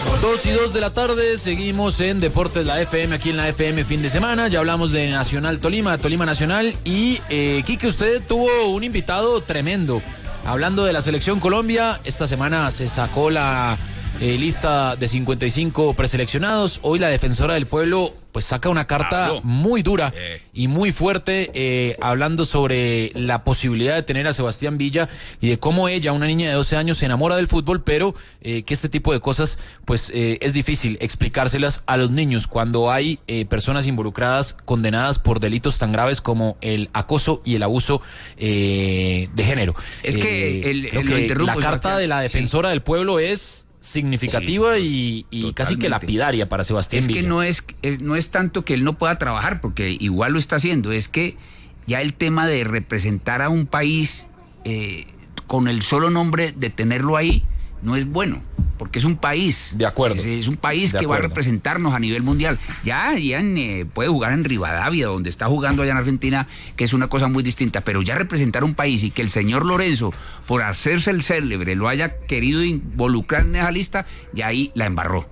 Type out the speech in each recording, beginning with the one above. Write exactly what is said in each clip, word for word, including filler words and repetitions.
Dos y dos de la tarde, seguimos en Deportes La F M, aquí en la F M fin de semana. Ya hablamos de Nacional Tolima, Tolima Nacional. Y eh, Quique, usted tuvo un invitado tremendo. Hablando de la selección Colombia, esta semana se sacó la eh, lista de cincuenta y cinco preseleccionados. Hoy la defensora del pueblo pues saca una carta ah, no. muy dura eh. y muy fuerte, eh, hablando sobre la posibilidad de tener a Sebastián Villa y de cómo ella, una niña de doce años, se enamora del fútbol, pero eh, que este tipo de cosas pues eh, es difícil explicárselas a los niños cuando hay eh, personas involucradas condenadas por delitos tan graves como el acoso y el abuso eh, de género. Es que, eh, el, creo el, que la carta de la defensora sí. del pueblo es significativa sí, y, y casi que lapidaria para Sebastián es Villa. Que no es, es, no es tanto que él no pueda trabajar, porque igual lo está haciendo, es que ya el tema de representar a un país eh, con el solo nombre de tenerlo ahí no es bueno, porque es un país. De acuerdo. Es, es un país de que acuerdo. va a representarnos a nivel mundial. Ya, ya en, eh, puede jugar en Rivadavia, donde está jugando allá en Argentina, que es una cosa muy distinta, pero ya representar un país y que el señor Lorenzo, por hacerse el célebre, lo haya querido involucrar en esa lista, ya ahí la embarró.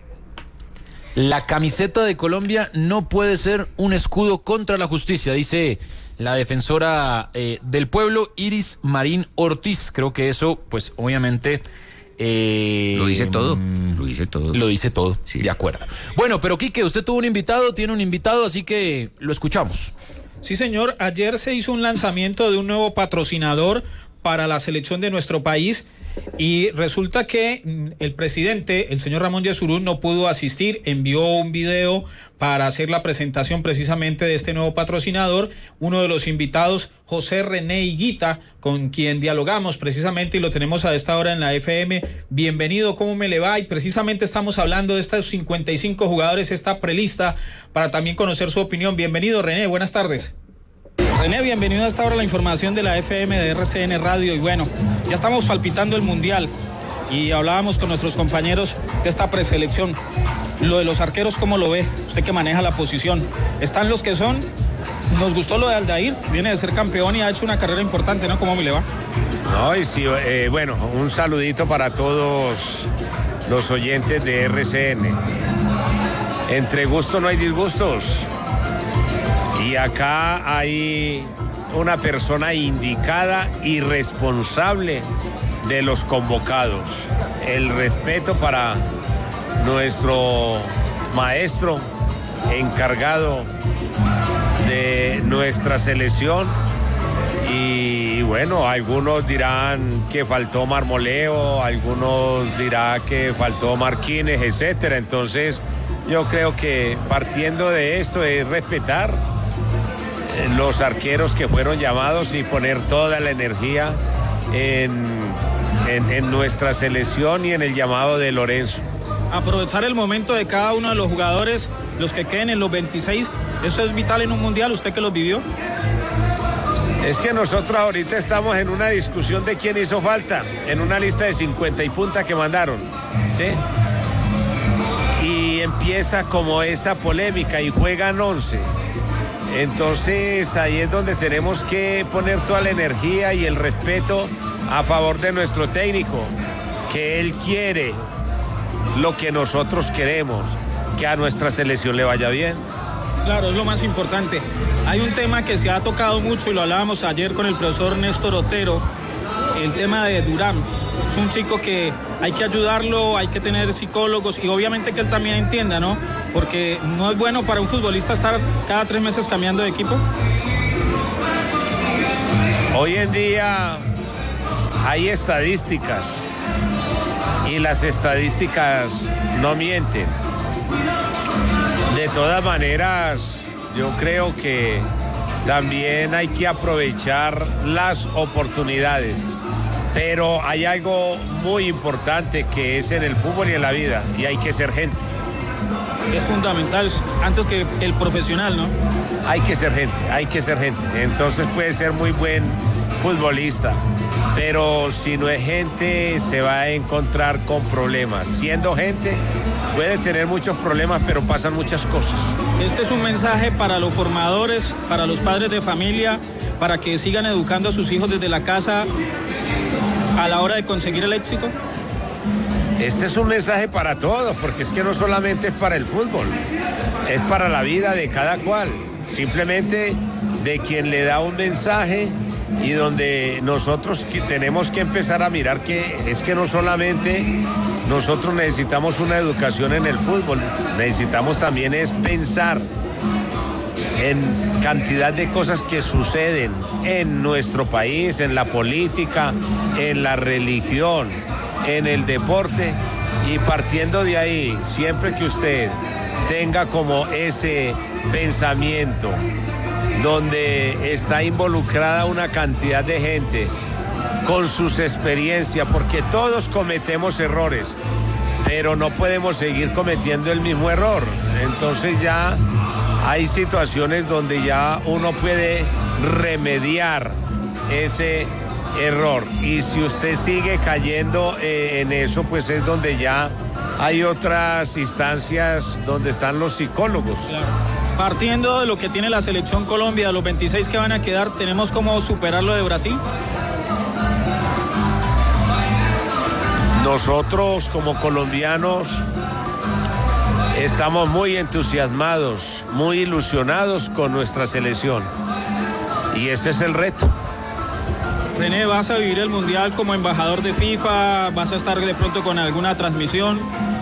La camiseta de Colombia no puede ser un escudo contra la justicia, dice la defensora eh, del pueblo, Iris Marín Ortiz. Creo que eso, pues obviamente... Eh, lo dice todo, lo dice todo. Lo dice todo, sí. De acuerdo. Bueno, pero Quique, usted tuvo un invitado, tiene un invitado, así que lo escuchamos. Sí, señor, ayer se hizo un lanzamiento de un nuevo patrocinador para la selección de nuestro país y resulta que el presidente, el señor Ramón Yesurún, no pudo asistir, envió un video para hacer la presentación precisamente de este nuevo patrocinador. Uno de los invitados, José René Higuita, con quien dialogamos precisamente y lo tenemos a esta hora en la F M. Bienvenido, ¿cómo me le va? Y precisamente estamos hablando de estos cincuenta y cinco jugadores, esta prelista, para también conocer su opinión. Bienvenido, René, buenas tardes. René, bienvenido a esta hora a la información de la F M de R C N Radio. Y bueno, ya estamos palpitando el Mundial y hablábamos con nuestros compañeros de esta preselección. Lo de los arqueros, ¿cómo lo ve? Usted que maneja la posición. ¿Están los que son? Nos gustó lo de Aldair, viene de ser campeón y ha hecho una carrera importante, ¿no? ¿Cómo me le va? No, y sí, eh, bueno, un saludito para todos los oyentes de R C N. Entre gustos no hay disgustos. Y acá hay una persona indicada y responsable de los convocados. El respeto para nuestro maestro encargado de nuestra selección. Y bueno, algunos dirán que faltó Marmoleo, algunos dirán que faltó Marquines, etcétera. Entonces, yo creo que partiendo de esto es respetar los arqueros que fueron llamados y poner toda la energía en, en, en nuestra selección y en el llamado de Lorenzo. Aprovechar el momento de cada uno de los jugadores, los que queden en los veintiséis, eso es vital en un mundial, usted que los vivió. Es que nosotros ahorita estamos en una discusión de quién hizo falta, en una lista de cincuenta y punta que mandaron, ¿sí? Y empieza como esa polémica y juegan once. Entonces ahí es donde tenemos que poner toda la energía y el respeto a favor de nuestro técnico, que él quiere lo que nosotros queremos, que a nuestra selección le vaya bien. Claro, es lo más importante. Hay un tema que se ha tocado mucho y lo hablábamos ayer con el profesor Néstor Otero, el tema de Durán. Es un chico que hay que ayudarlo, hay que tener psicólogos y obviamente que él también entienda, ¿no? Porque no es bueno para un futbolista estar cada tres meses cambiando de equipo. Hoy en día hay estadísticas y las estadísticas no mienten. De todas maneras, yo creo que también hay que aprovechar las oportunidades. Pero hay algo muy importante que es en el fútbol y en la vida, y hay que ser gente. Es fundamental, antes que el profesional, ¿no? Hay que ser gente, hay que ser gente. Entonces puede ser muy buen futbolista, pero si no es gente se va a encontrar con problemas. Siendo gente puede tener muchos problemas, pero pasan muchas cosas. Este es un mensaje para los formadores, para los padres de familia, para que sigan educando a sus hijos desde la casa a la hora de conseguir el éxito. Este es un mensaje para todos, porque es que no solamente es para el fútbol, es para la vida de cada cual, simplemente de quien le da un mensaje y donde nosotros que tenemos que empezar a mirar que es que no solamente nosotros necesitamos una educación en el fútbol, necesitamos también es pensar en cantidad de cosas que suceden en nuestro país, en la política, en la religión, en el deporte, y partiendo de ahí, siempre que usted tenga como ese pensamiento donde está involucrada una cantidad de gente con sus experiencias, porque todos cometemos errores, pero no podemos seguir cometiendo el mismo error. Entonces ya hay situaciones donde ya uno puede remediar ese error, y si usted sigue cayendo eh, en eso, pues es donde ya hay otras instancias donde están los psicólogos. Claro. Partiendo de lo que tiene la selección Colombia, de los veintiséis que van a quedar, ¿tenemos cómo superar lo de Brasil? Nosotros como colombianos estamos muy entusiasmados, muy ilusionados con nuestra selección, y ese es el reto. René, ¿vas a vivir el Mundial como embajador de FIFA? ¿Vas a estar de pronto con alguna transmisión?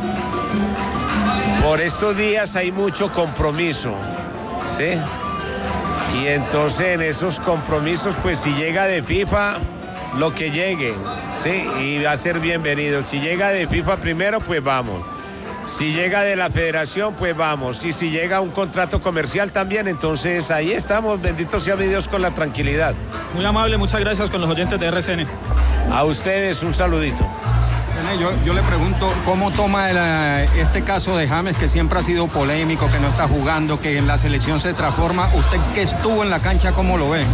Por estos días hay mucho compromiso, ¿sí? Y entonces en esos compromisos, pues si llega de FIFA, lo que llegue, ¿sí? Y va a ser bienvenido. Si llega de FIFA primero, pues vamos. Si llega de la federación, pues vamos. Y si llega un contrato comercial también, entonces ahí estamos, bendito sea mi Dios, con la tranquilidad. Muy amable, muchas gracias con los oyentes de R C N. A ustedes un saludito. Yo, yo le pregunto, ¿cómo toma el, este caso de James, que siempre ha sido polémico, que no está jugando, que en la selección se transforma? Usted que estuvo en la cancha, ¿cómo lo ve?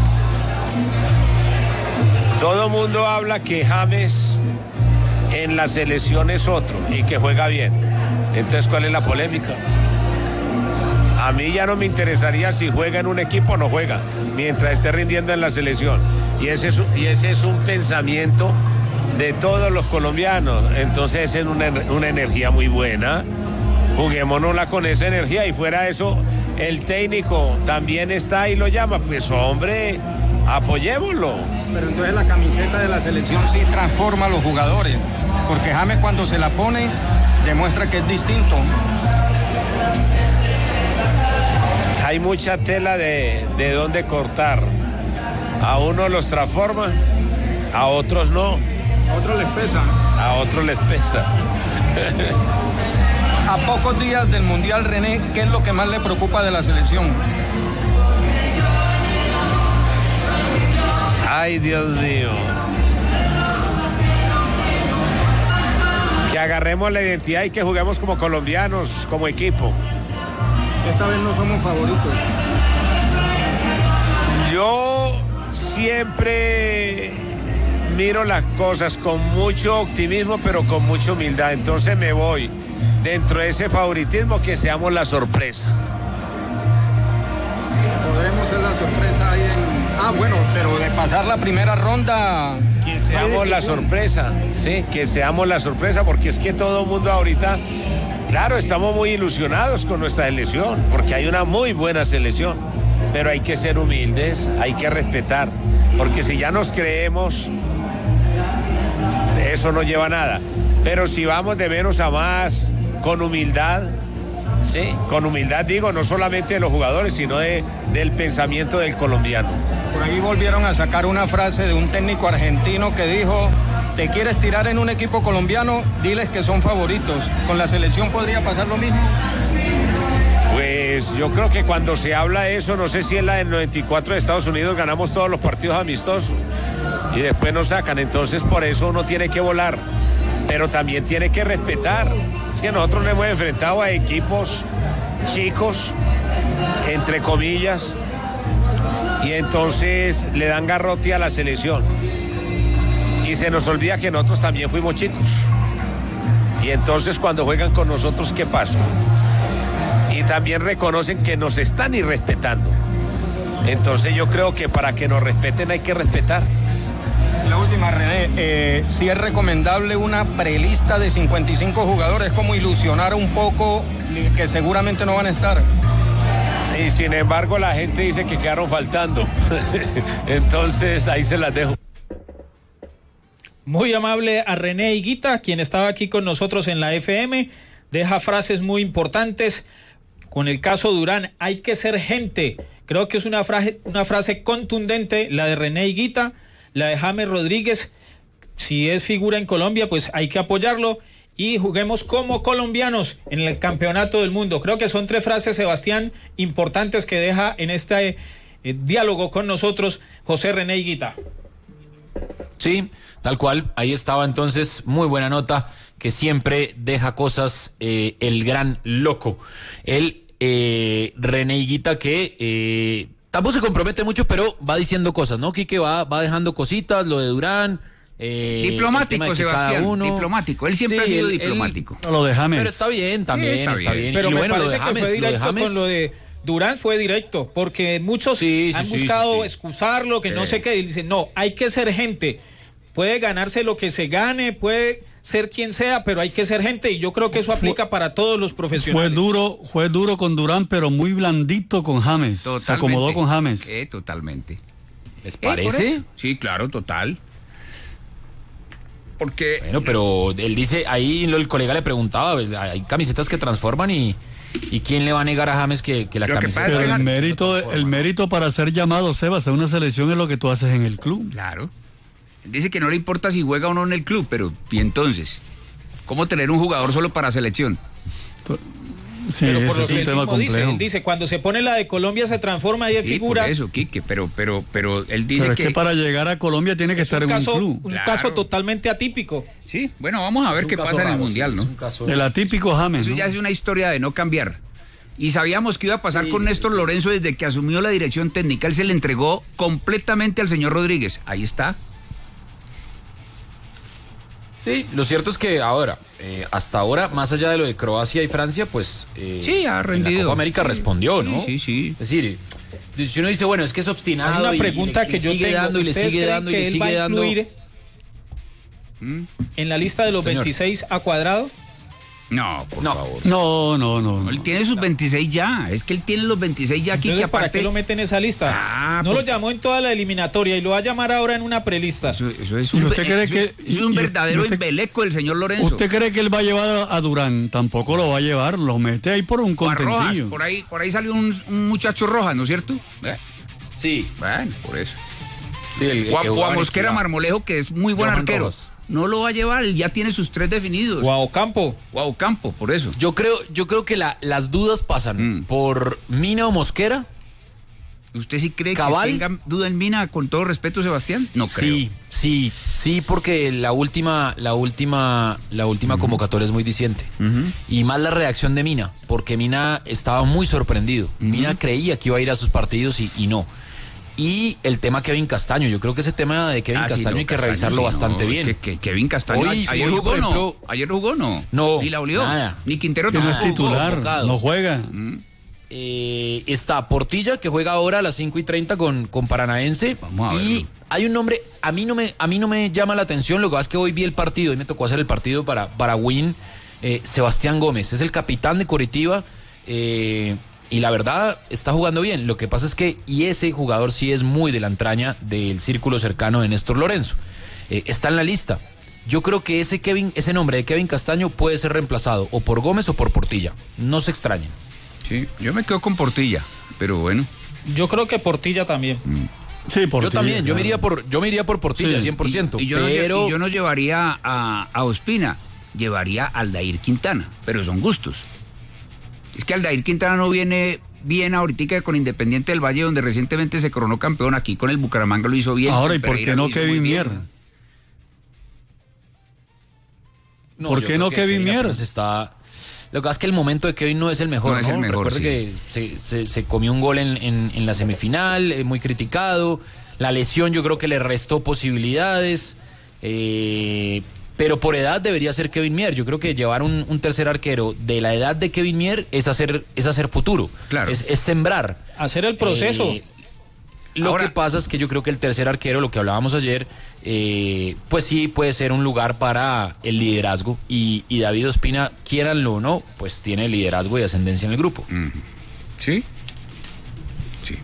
Todo mundo habla que James en la selección es otro y que juega bien. Entonces, ¿cuál es la polémica? A mí ya no me interesaría si juega en un equipo o no juega, mientras esté rindiendo en la selección. Y ese es, y ese es un pensamiento de todos los colombianos. Entonces es una, una energía muy buena. Juguémonosla con esa energía, y fuera eso, el técnico también está y lo llama. Pues hombre, apoyémoslo. Pero entonces la camiseta de la selección sí transforma a los jugadores, porque James cuando se la pone demuestra que es distinto. Hay mucha tela de, de dónde cortar. A unos los transforma, a otros no. A otros les pesa. A otros les pesa. A pocos días del Mundial, René, ¿qué es lo que más le preocupa de la selección? Ay, Dios mío. Que agarremos la identidad y que juguemos como colombianos, como equipo. Esta vez no somos favoritos. Yo siempre miro las cosas con mucho optimismo, pero con mucha humildad. Entonces me voy dentro de ese favoritismo, que seamos la sorpresa. Podremos ser la sorpresa ahí en... Ah, bueno, pero de pasar la primera ronda... Que seamos la sorpresa, sí, que seamos la sorpresa, porque es que todo el mundo ahorita, claro, estamos muy ilusionados con nuestra selección, porque hay una muy buena selección, pero hay que ser humildes, hay que respetar, porque si ya nos creemos, eso no lleva a nada. Pero si vamos de menos a más, con humildad, sí, con humildad digo, no solamente de los jugadores, sino de, del pensamiento del colombiano. Por ahí volvieron a sacar una frase de un técnico argentino que dijo: ¿te quieres tirar en un equipo colombiano? Diles que son favoritos. ¿Con la selección podría pasar lo mismo? Pues yo creo que cuando se habla de eso, no sé si en la del noventa y cuatro de Estados Unidos ganamos todos los partidos amistosos y después nos sacan, entonces por eso uno tiene que volar, pero también tiene que respetar. Es que nosotros nos hemos enfrentado a equipos chicos, entre comillas, y entonces le dan garrote a la selección. Y se nos olvida que nosotros también fuimos chicos. Y entonces cuando juegan con nosotros, ¿qué pasa? Y también reconocen que nos están irrespetando. Entonces yo creo que para que nos respeten hay que respetar. La última, René, eh, si es recomendable una prelista de cincuenta y cinco jugadores, como ilusionar un poco que seguramente no van a estar. Y sin embargo la gente dice que quedaron faltando. Entonces ahí se las dejo. Muy amable a René Higuita, quien estaba aquí con nosotros en la F M, deja frases muy importantes. Con el caso Durán, hay que ser gente. Creo que es una frase, una frase contundente, la de René Higuita, la de James Rodríguez. Si es figura en Colombia, pues hay que apoyarlo. Y juguemos como colombianos en el campeonato del mundo. Creo que son tres frases, Sebastián, importantes que deja en este eh, diálogo con nosotros José René Higuita. Sí, tal cual. Ahí estaba entonces, muy buena nota, que siempre deja cosas eh, el gran loco. El eh, René Higuita que eh, tampoco se compromete mucho, pero va diciendo cosas, ¿no? Quique va, va dejando cositas, lo de Durán. Eh, diplomático, Sebastián, uno... diplomático. Él siempre sí, ha sido él, diplomático. Él... Lo de James. Pero está bien, también, sí, está, está bien. bien. Pero y me bueno, parece lo de James, que fue directo lo de James... con lo de Durán, fue directo, porque muchos sí, sí, han sí, buscado sí, sí. excusarlo, que eh. no sé qué, y dicen, no, hay que ser gente. Puede ganarse lo que se gane, puede ser quien sea, pero hay que ser gente, y yo creo que eso aplica para todos los profesionales. Fue duro, fue duro con Durán, pero muy blandito con James. Totalmente. Se acomodó con James. Eh, totalmente. ¿Les parece? ¿Eh, sí, claro, total. Porque... Bueno, pero él dice, ahí el colega le preguntaba, pues, hay camisetas que transforman y, y ¿quién le va a negar a James que, que la lo camiseta... Que pero el, mérito, el mérito para ser llamado, Sebas, a una selección es lo que tú haces en el club. Claro. Dice que no le importa si juega o no en el club, pero ¿y entonces? ¿Cómo tener un jugador solo para selección? Sí, pero por ese lo es un que tema complejo. Dice, él dice, cuando se pone la de Colombia se transforma y de sí, figura. Por eso, Quique, pero, pero, pero él dice pero que... es que para llegar a Colombia tiene que estar en caso, un club. Un claro. caso totalmente atípico. Sí, bueno, vamos a ver qué pasa raro, en el Mundial, sí, ¿no? Caso... El atípico James, Eso ¿no? ya es una historia de no cambiar. Y sabíamos que iba a pasar sí, con Néstor sí. Lorenzo desde que asumió la dirección técnica. Él se le entregó completamente al señor Rodríguez. Ahí está. Sí, lo cierto es que ahora, eh, hasta ahora, más allá de lo de Croacia y Francia, pues eh, sí, ha rendido. En la Copa América sí, respondió, ¿no? Sí, sí, sí. Es decir, si uno dice, bueno, es que es obstinado. Hay una pregunta y, que y yo sigue tengo. dando y le sigue dando y le sigue dando. ¿Mm? ¿En la lista de los Señor. veintiséis a Cuadrado? No, por no. favor. No, no, no, no. Él tiene sus veintiséis ya. Es que él tiene los veintiséis ya aquí. Entonces, que ¿para aparte... qué lo mete en esa lista? Ah, no por... lo llamó en toda la eliminatoria y lo va a llamar ahora en una prelista. Eso, eso es un, usted cree eso, que, es un verdadero usted, embeleco del señor Lorenzo. ¿Usted cree que él va a llevar a Durán? Tampoco lo va a llevar. Lo mete ahí por un contentillo. Rojas, por ahí, por ahí salió un, un muchacho Rojas, ¿no es cierto? ¿Eh? Sí. Bueno, por eso. Sí, el, o, a, o a Mosquera Marmolejo, que es muy buen Johan arquero. Rojas. No lo va a llevar, él ya tiene sus tres definidos. O a Ocampo. O a Ocampo, por eso. Yo creo, yo creo que la, las dudas pasan mm. por Mina o Mosquera. ¿Usted sí cree Cabal? que tenga duda en Mina, con todo respeto, Sebastián? No creo. Sí, sí, sí, porque la última, la última, la última uh-huh. convocatoria es muy diciente. Uh-huh. Y más la reacción de Mina, porque Mina estaba muy sorprendido. Uh-huh. Mina creía que iba a ir a sus partidos y, y no. Y el tema Kevin Castaño, yo creo que ese tema de Kevin ah, Castaño sí, no, hay que Castaño, revisarlo sí, bastante no, bien. Es que, que Kevin Castaño hoy, ayer hoy, jugó, ejemplo, no. Ayer jugó, no. No. Ni la olió. Nada. Ni Quintero que tampoco. No es titular, jugó, no juega. Mm. Eh, está Portilla, que juega ahora a las cinco y treinta con, con Paranaense. Vamos a y verlo. hay un nombre, a mí no me, a mí no me llama la atención, lo que pasa es que hoy vi el partido y me tocó hacer el partido para, para Win. Eh, Sebastián Gómez, es el capitán de Coritiba. Eh, Y la verdad, está jugando bien. Lo que pasa es que, y ese jugador sí es muy de la entraña del círculo cercano de Néstor Lorenzo. Eh, está en la lista. Yo creo que ese Kevin, ese nombre de Kevin Castaño puede ser reemplazado o por Gómez o por Portilla. No se extrañen. Sí, yo me quedo con Portilla, pero bueno. Yo creo que Portilla también. Mm. Sí, Portilla. Yo también, claro. yo me iría por, yo me iría por Portilla, sí. cien por ciento. Y, y, yo pero... no, y yo no llevaría a, a Ospina, llevaría a Aldair Quintana, pero son gustos. Es que Aldair Quintana no viene bien ahorita con Independiente del Valle, donde recientemente se coronó campeón. Aquí con el Bucaramanga lo hizo bien. Ahora, ¿y por qué no Kevin Mier? No, ¿Por qué no que Kevin Mier? Está... Lo que pasa es que el momento de Kevin no es el mejor, ¿no? No es el mejor, Recuerde sí. que se, se, se comió un gol en, en, en la semifinal, eh, muy criticado. La lesión yo creo que le restó posibilidades. Eh, pero por edad debería ser Kevin Mier. Yo creo que llevar un, un tercer arquero de la edad de Kevin Mier es hacer, es hacer futuro. Claro. Es, es sembrar. Hacer el proceso. Eh, Lo Ahora, que pasa es que yo creo que el tercer arquero, lo que hablábamos ayer, eh, pues sí puede ser un lugar para el liderazgo. Y, y David Ospina, quiéranlo o no, pues tiene liderazgo y ascendencia en el grupo. Mm. ¿Sí? Sí.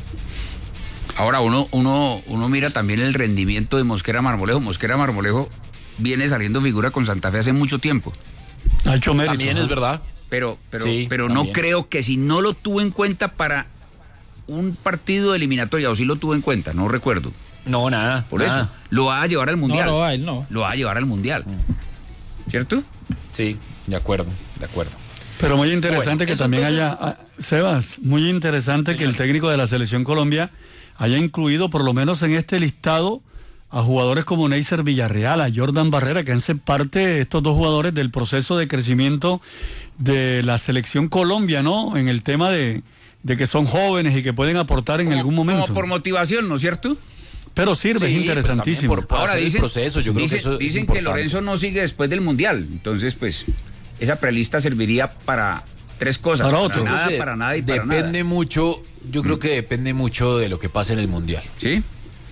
Ahora uno, uno, uno mira también el rendimiento de Mosquera Marmolejo. Mosquera Marmolejo viene saliendo figura con Santa Fe hace mucho tiempo. Ha hecho mérito. También ¿no? es verdad. Pero, pero, sí, pero también. no creo que si no lo tuvo en cuenta para un partido de eliminatoria, o si lo tuvo en cuenta, no recuerdo. No, nada. Por nada. eso, lo va a llevar al Mundial. No, no, a él no. Lo va a llevar al Mundial. ¿Cierto? Sí, de acuerdo, de acuerdo. Pero muy interesante Bueno, que eso también entonces... haya, ah, Sebas, muy interesante que el técnico de la Selección Colombia haya incluido, por lo menos en este listado, a jugadores como Neisser Villarreal, a Jordan Barrera, que hacen parte, estos dos jugadores, del proceso de crecimiento de la Selección Colombia, ¿no? En el tema de, de que son jóvenes y que pueden aportar en como, algún momento. Como por motivación, ¿no es cierto? Pero sirve, Sí, es interesantísimo. pues por, por Ahora hacer dicen, el proceso, yo creo dicen, que eso dicen es que importante. Lorenzo no sigue después del Mundial, entonces pues esa prelista serviría para tres cosas. Para para otro. nada, Entonces, para nada y para depende nada. mucho, yo creo que depende mucho de lo que pase en el Mundial. ¿Sí?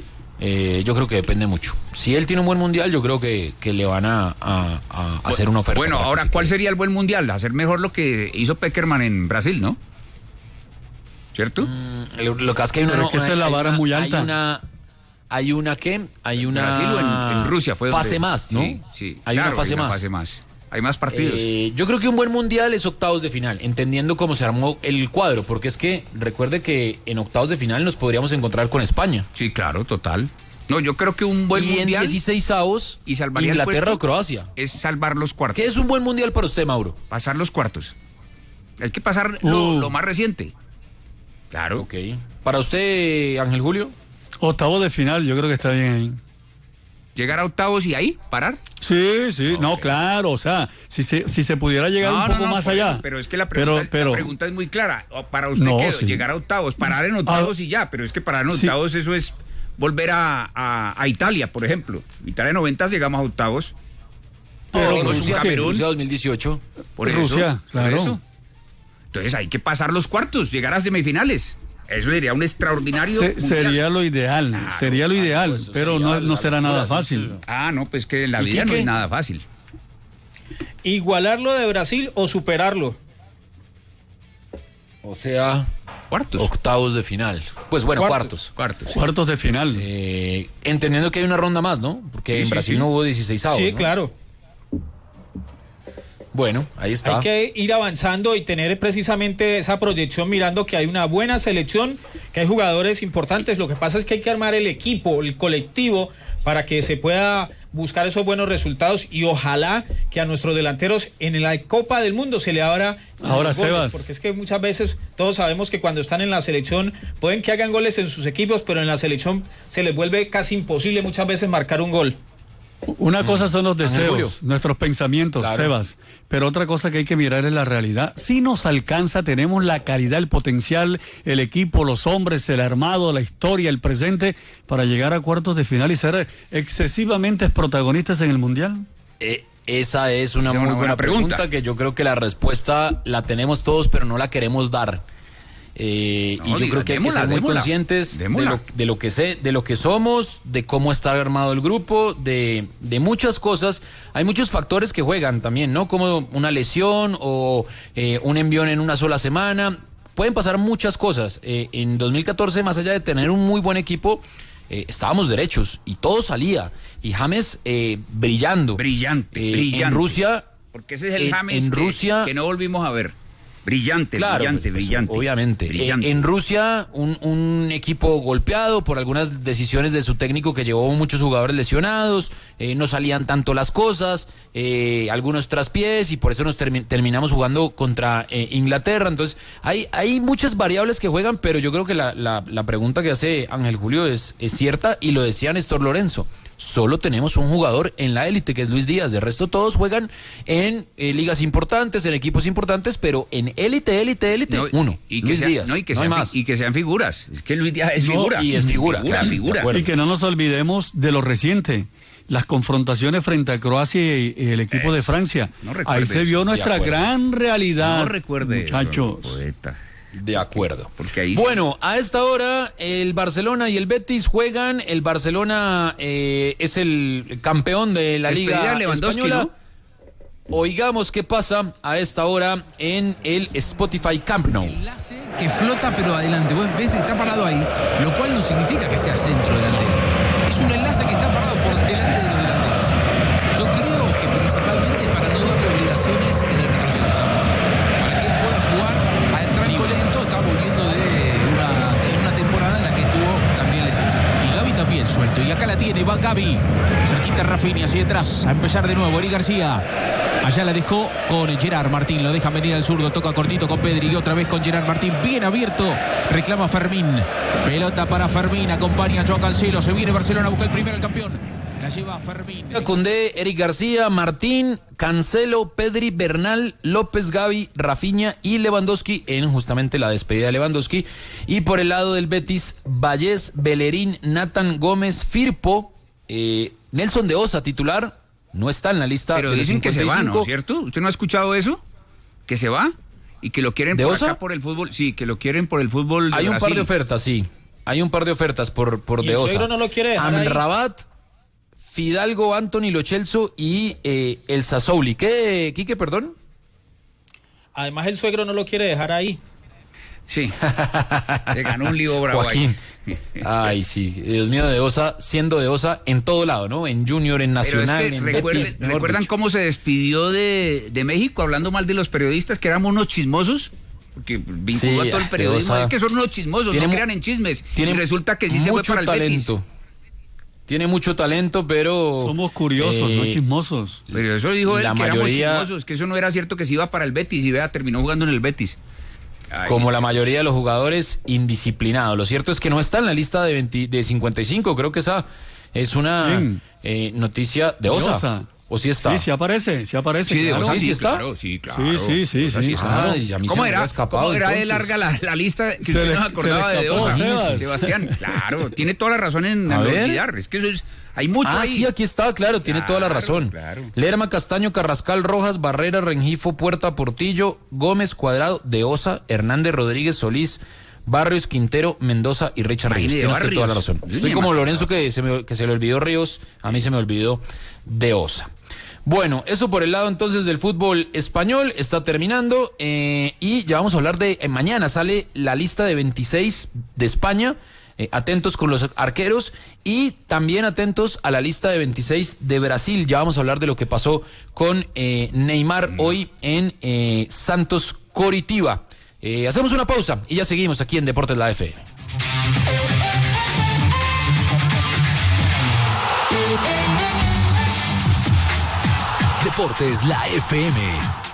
Eh, yo creo que depende mucho. Si él tiene un buen Mundial, yo creo que, que le van a, a, a hacer una oferta. Bueno, para que ahora, se ¿cuál quede. sería el buen Mundial? Hacer mejor lo que hizo Peckerman en Brasil, ¿no? ¿Cierto? Mm, Lo, lo que pasa es que hay una... Pero es que no, esa es la hay vara una- muy alta. Hay una... Hay una ¿qué? Hay una... Brasil o en, en Rusia fue donde- Fase más, ¿no? Sí, sí. Hay Claro, una fase hay una más. fase más. Hay más partidos. Eh, yo creo que un buen mundial es octavos de final, entendiendo cómo se armó el cuadro, porque es que recuerde que en octavos de final nos podríamos encontrar con España. Sí, claro, total. No, yo creo que un buen y mundial en dieciseisavos, y salvaría el Inglaterra puesto o Croacia. es salvar los cuartos. ¿Qué es un buen mundial para usted, Mauro? Pasar los cuartos. Hay que pasar lo, Uh. lo más reciente. Claro. Ok. ¿Para usted, Ángel Julio? Octavo de final, yo creo que está bien ahí. Llegar a octavos y ahí parar. Sí, sí, Ok. no, claro, o sea, si se, si se pudiera llegar No, un no, poco no, más por allá. eso, pero es que la pregunta, pero, pero, la pregunta es muy clara. O Para usted, No, ¿qué? sí. Llegar a octavos, parar en octavos Ah, y ya. Pero es que parar en sí. octavos, eso es volver a, a, a Italia, por ejemplo. Italia noventa llegamos a octavos. Pero Hicimos un Rusia, Camerún. Rusia dos mil dieciocho. Por Rusia, eso, por claro. eso. Entonces hay que pasar los cuartos, llegar a semifinales. Eso sería un extraordinario. se- mundial. sería lo ideal, Claro, sería lo claro, ideal, eso pero sería no, la no será locura, nada eso fácil. sí. Ah, no, pues que en la ¿Y vida no Quique? es nada fácil. ¿Igualarlo de Brasil o superarlo? O sea, Cuartos. octavos de final. Pues bueno, Cuartos. cuartos. Cuartos. Cuartos de final. Eh, entendiendo que hay una ronda más, ¿no? Porque Sí, en sí, Brasil sí. no hubo dieciseisavos. Sí, ¿no? claro. Bueno, ahí está. Hay que ir avanzando y tener precisamente esa proyección mirando que hay una buena selección, que hay jugadores importantes. Lo que pasa es que hay que armar el equipo, el colectivo, para que se pueda buscar esos buenos resultados y ojalá que a nuestros delanteros en la Copa del Mundo se le abra Ahora, los goles, Sebas. porque es que muchas veces todos sabemos que cuando están en la selección pueden que hagan goles en sus equipos, pero en la selección se les vuelve casi imposible muchas veces marcar un gol. Una cosa son los Ángel Julio. deseos, nuestros pensamientos, Claro. Sebas, pero otra cosa que hay que mirar es la realidad. Si nos alcanza, tenemos la calidad, el potencial, el equipo, los hombres, el armado, la historia, el presente, para llegar a cuartos de final y ser excesivamente protagonistas en el Mundial. Eh, esa es una Esa es muy una buena buena pregunta. pregunta. que yo creo que la respuesta la tenemos todos, pero no la queremos dar. Eh, No, y yo diga, creo que hay que démosla, ser muy démosla. conscientes de Démosla. lo, de lo que sé, de lo que somos, de cómo está armado el grupo, de, de muchas cosas. Hay muchos factores que juegan también, ¿no? Como una lesión o eh, un envión en una sola semana. Pueden pasar muchas cosas. Eh, en dos mil catorce, más allá de tener un muy buen equipo, eh, estábamos derechos y todo salía. Y James eh, brillando. Brillante, Eh, brillante. En Rusia. Porque ese es el en- James en que, Rusia- que no volvimos a ver. Brillante, Claro, brillante, pues, brillante. obviamente. Brillante. En, en Rusia, un, un equipo golpeado por algunas decisiones de su técnico que llevó muchos jugadores lesionados, eh, no salían tanto las cosas, eh, algunos traspiés y por eso nos termi- terminamos jugando contra eh, Inglaterra. Entonces, hay, hay muchas variables que juegan, pero yo creo que la, la, la pregunta que hace Ángel Julio es, es cierta y lo decía Néstor Lorenzo. Solo tenemos un jugador en la élite, que es Luis Díaz. De resto, todos juegan en eh, ligas importantes, en equipos importantes, pero en élite, élite, élite, No, uno. y que Luis sean- Díaz. no, y que no hay sean, más. fi- y que sean figuras. Es que Luis Díaz es No, figura. y es figura, Figura, claro, figura. de acuerdo. Y que no nos olvidemos de lo reciente, las confrontaciones frente a Croacia y, y el equipo de Eso, Francia. no recuerde Ahí se vio eso. nuestra De acuerdo. gran realidad, No recuerde eso, muchachos. poeta. De acuerdo. Porque ahí bueno, a esta hora el Barcelona y el Betis juegan. El Barcelona eh, es el campeón de la Liga Española. ¿No? Oigamos qué pasa a esta hora en el Spotify Camp Nou. Enlace que flota pero adelante. Vos ves que está parado ahí, lo cual no significa que sea centro delantero. Es un enlace que está parado por delante de los delanteros. Yo creo que principalmente para no darle obligaciones en el retroceso, o sea, para que él pueda jugar a tranco lento. Está volviendo de una, de una temporada en la que estuvo también lesionado. Y Gavi también suelto. Y acá la tiene, va Gavi. Cerquita Rafinha, hacia atrás. A empezar de nuevo, Eric García. Allá la dejó con Gerard Martín. Lo deja venir al zurdo. Toca cortito con Pedri. Y otra vez con Gerard Martín. Bien abierto. Reclama Fermín. Pelota para Fermín. Acompaña a Joao Cancelo. Se viene Barcelona a buscar el primero al campeón. La lleva Fermín. Koundé, Eric García, Martín, Cancelo, Pedri, Bernal, López, Gavi, Rafinha y Lewandowski en justamente la despedida de Lewandowski. Y por el lado del Betis, Vallés, Bellerín, Nathan Gómez, Firpo, eh, Nelson de Osa, titular. No está en la lista. Pero de los dicen cincuenta y cinco. que se va, ¿no es cierto? ¿Usted no ha escuchado eso? ¿Que se va? Y que lo quieren ¿De por Osa? acá por el fútbol. Sí, que lo quieren por el fútbol de Hay un Brasil. par de ofertas, sí. Hay un par de ofertas por, por Y De el Osa. suegro no lo quiere dejar ahí. Amrabat, Fidalgo, Anthony Lo Celso y eh, el Sassouli. ¿Qué, Quique, perdón? Además el suegro no lo quiere dejar ahí. Sí. Se ganó un lío bravo Joaquín. ahí. Ay, sí. Dios mío, De Osa, siendo De Osa en todo lado, ¿no? En Junior, en Pero Nacional, es que en recuerden, Betis. mejor ¿recuerdan dicho. cómo se despidió de, de México hablando mal de los periodistas, que éramos unos chismosos? Porque vinculó Sí, a todo el De periodismo. Osa Es que son unos chismosos, tiene no mu- crean en chismes. Tiene Y resulta que sí se fue mucho para el talento. Betis. Tiene mucho talento, pero... Somos curiosos, eh, no chismosos. Pero eso dijo él, la que mayoría- éramos chismosos, que eso no era cierto, que se iba para el Betis y vea, terminó jugando en el Betis. Ay, Como la mayoría de los jugadores, indisciplinados. Lo cierto es que no está en la lista de, veinte, de cincuenta y cinco. Creo que esa es una eh, noticia de Osa. De Osa. ¿O sí está? Sí, sí aparece, sí aparece. Sí, de claro. Osa, ¿sí sí, está? claro, sí, claro. Sí, sí, sí, Osa sí, está. claro. Ay, a mí se ¿Cómo me era, había escapado, ¿Cómo era de entonces. larga la, la lista que Se usted le- no se acordaba le de escapó, Osa? Sebas. Sebastián, claro, tiene toda la razón en, A en ver. olvidar. Es que eso es, hay mucho Ah, ahí. sí, aquí está, claro, tiene toda la Claro, razón. claro. Lerma, Castaño, Carrascal, Rojas, Barrera, Rengifo, Puerta, Portillo, Gómez, Cuadrado, De Osa, Hernández, Rodríguez, Solís, Barrios, Quintero, Mendoza y Richard Imagine Ríos. de Tiene usted Barrios. toda la razón. Yo Estoy ni como me Lorenzo que se, me, que se le olvidó Ríos, a mí se me olvidó De Osa. Bueno, eso por el lado entonces del fútbol español, está terminando eh, y ya vamos a hablar de, eh, mañana sale la lista de veintiséis de España, eh, atentos con los arqueros y también atentos a la lista de veintiséis de Brasil, ya vamos a hablar de lo que pasó con eh, Neymar mm. hoy en eh, Santos Coritiba. Eh, hacemos una pausa y ya seguimos aquí en Deportes La F M. Deportes La F M.